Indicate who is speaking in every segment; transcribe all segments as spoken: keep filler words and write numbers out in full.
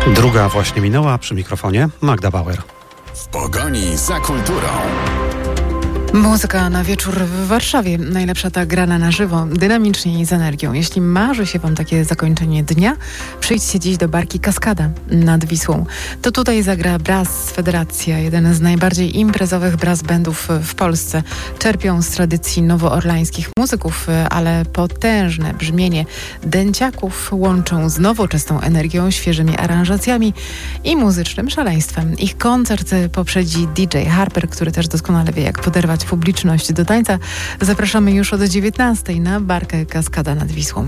Speaker 1: Druga właśnie minęła, przy mikrofonie Magda Bauer.
Speaker 2: W pogoni za kulturą.
Speaker 3: Muzyka na wieczór w Warszawie. Najlepsza ta grana na żywo, dynamicznie i z energią. Jeśli marzy się Wam takie zakończenie dnia, przyjdźcie dziś do barki Kaskada nad Wisłą. To tutaj zagra Brass Federacja, jeden z najbardziej imprezowych brass bandów w Polsce. Czerpią z tradycji nowoorlańskich muzyków, ale potężne brzmienie dęciaków łączą z nowoczesną energią, świeżymi aranżacjami i muzycznym szaleństwem. Ich koncert poprzedzi D J Harper, który też doskonale wie, jak poderwać publiczność do tańca. Zapraszamy już od dziewiętnastej na barkę Kaskada nad Wisłą.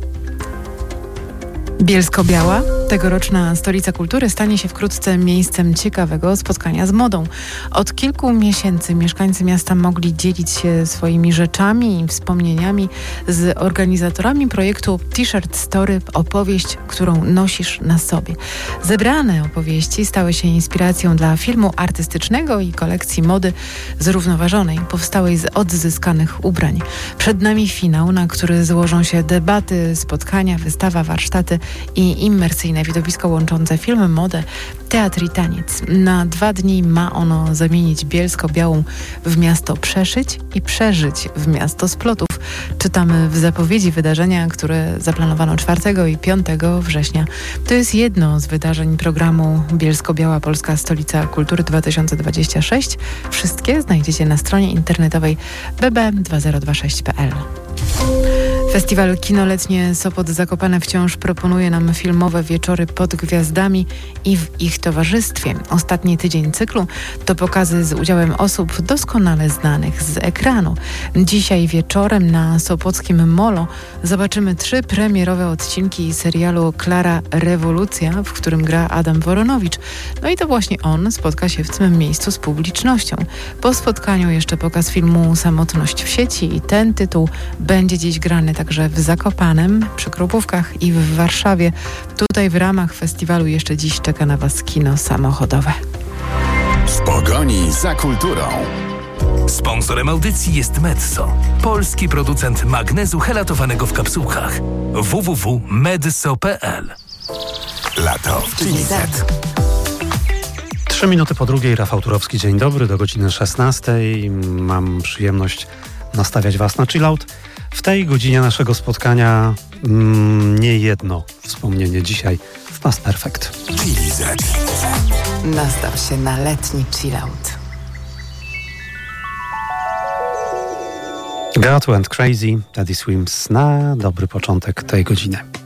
Speaker 3: Bielsko-Biała, tegoroczna stolica kultury, stanie się wkrótce miejscem ciekawego spotkania z modą. Od kilku miesięcy mieszkańcy miasta mogli dzielić się swoimi rzeczami i wspomnieniami z organizatorami projektu T-shirt Story, opowieść, którą nosisz na sobie. Zebrane opowieści stały się inspiracją dla filmu artystycznego i kolekcji mody zrównoważonej, powstałej z odzyskanych ubrań. Przed nami finał, na który złożą się debaty, spotkania, wystawa, warsztaty i immersyjne widowisko łączące film, modę, teatr i taniec. Na dwa dni ma ono zamienić Bielsko-Białą w miasto przeszyć i przeżyć w miasto splotów. Czytamy w zapowiedzi wydarzenia, które zaplanowano czwartego i piątego września. To jest jedno z wydarzeń programu Bielsko-Biała Polska Stolica Kultury dwa tysiące dwudziesty szósty. Wszystkie znajdziecie na stronie internetowej b b dwa zero dwa sześć kropka p l. Festiwal Kinoletnie Sopot Zakopane wciąż proponuje nam filmowe wieczory pod gwiazdami i w ich towarzystwie. Ostatni tydzień cyklu to pokazy z udziałem osób doskonale znanych z ekranu. Dzisiaj wieczorem na sopockim Molo zobaczymy trzy premierowe odcinki serialu Klara Rewolucja, w którym gra Adam Woronowicz. No i to właśnie on spotka się w tym miejscu z publicznością. Po spotkaniu jeszcze pokaz filmu Samotność w sieci i ten tytuł będzie dziś grany także w Zakopanem, przy Krupówkach i w Warszawie. Tutaj w ramach festiwalu jeszcze dziś czeka na Was kino samochodowe.
Speaker 2: W pogoni za kulturą.
Speaker 4: Sponsorem audycji jest Medso, polski producent magnezu helatowanego w kapsułkach. w w w kropka medso kropka p l.
Speaker 2: Lato w Chili Z.
Speaker 1: Trzy minuty po drugiej, Rafał Turowski, dzień dobry, do godziny szesnastej. Mam przyjemność nastawiać Was na chillout. W tej godzinie naszego spotkania mm, nie jedno wspomnienie dzisiaj w Past Perfect.
Speaker 2: Chili Z.
Speaker 3: Nastaw się na letni chillout.
Speaker 1: God Went Crazy, Teddy Swims na dobry początek tej godziny.